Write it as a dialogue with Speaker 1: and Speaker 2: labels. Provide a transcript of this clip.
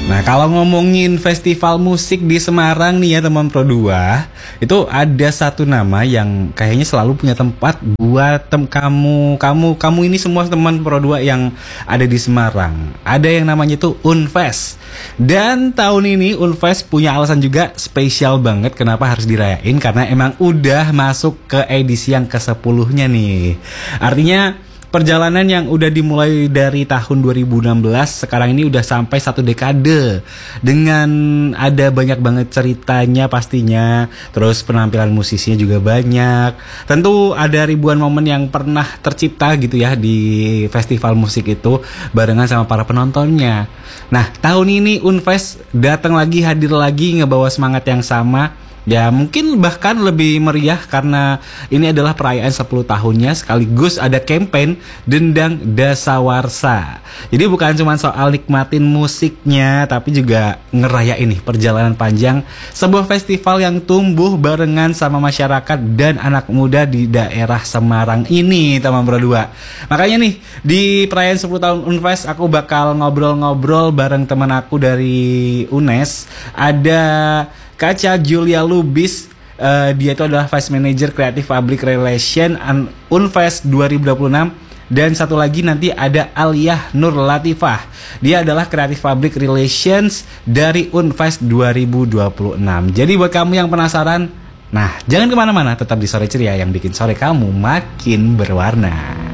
Speaker 1: Nah, kalau ngomongin festival musik di Semarang nih ya teman Pro 2, itu ada satu nama yang kayaknya selalu punya tempat buat kamu ini semua teman Pro 2 yang ada di Semarang. Ada yang namanya tuh Unfest. Dan tahun ini Unfest punya alasan juga spesial banget kenapa harus dirayain, karena emang udah masuk ke edisi yang ke-10-nya nih. Artinya perjalanan yang udah dimulai dari tahun 2016 sekarang ini udah sampai 1 dekade dengan ada banyak banget ceritanya pastinya, terus penampilan musisinya juga banyak. Tentu ada ribuan momen yang pernah tercipta gitu ya di festival musik itu barengan sama para penontonnya. Nah, tahun ini Unfest datang lagi, hadir lagi, ngebawa semangat yang sama. Ya mungkin bahkan lebih meriah karena ini adalah perayaan 10 tahunnya sekaligus ada campaign Dendang Dasawarsa. Jadi bukan cuma soal nikmatin musiknya, tapi juga ngerayain nih perjalanan panjang sebuah festival yang tumbuh barengan sama masyarakat dan anak muda di daerah Semarang ini, teman Pro 2. Makanya nih di perayaan 10 tahun Unfest aku bakal ngobrol-ngobrol bareng teman aku dari UNES. Ada Kaca Julia Lubis, dia itu adalah Vice Manager Creative Public Relation Unfest 2026. Dan satu lagi nanti ada Aliyah Nur Latifah, dia adalah Creative Public Relations dari Unfest 2026. Jadi buat kamu yang penasaran, nah jangan kemana-mana, tetap di Sore Ceria yang bikin sore kamu makin berwarna.